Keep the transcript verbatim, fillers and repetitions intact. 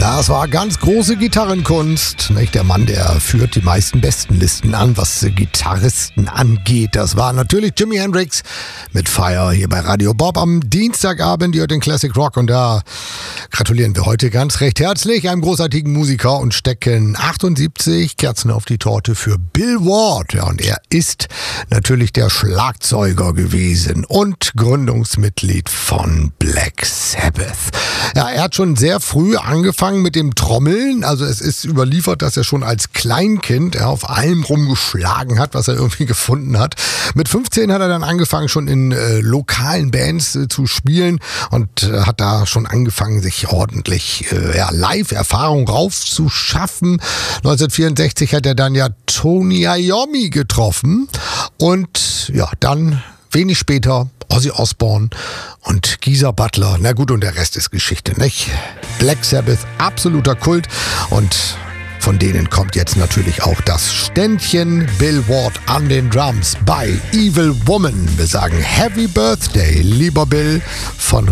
Das war ganz große Gitarrenkunst. Nicht? Der Mann, der führt die meisten Bestenlisten an, was Gitarristen angeht. Das war natürlich Jimi Hendrix mit Fire hier bei Radio Bob am Dienstagabend. Ihr hört den Classic Rock und da gratulieren wir heute ganz recht herzlich einem großartigen Musiker und stecken achtundsiebzig Kerzen auf die Torte für Bill Ward. Ja, und er ist natürlich der Schlagzeuger gewesen und Gründungsmitglied von Black Sabbath. Ja, er hat schon sehr früh angefangen mit dem Trommeln. Also es ist überliefert, dass er schon als Kleinkind ja, auf allem rumgeschlagen hat, was er irgendwie gefunden hat. Mit fünfzehn hat er dann angefangen, schon in äh, lokalen Bands äh, zu spielen und äh, hat da schon angefangen, sich ordentlich äh, ja, Live-Erfahrung raufzuschaffen. neunzehnhundertvierundsechzig hat er dann ja Tony Iommi getroffen und ja, dann wenig später Ozzy Osbourne und Geezer Butler. Na gut, und der Rest ist Geschichte, nicht? Black Sabbath, absoluter Kult. Und von denen kommt jetzt natürlich auch das Ständchen Bill Ward an den Drums bei Evil Woman. Wir sagen Happy Birthday, lieber Bill, von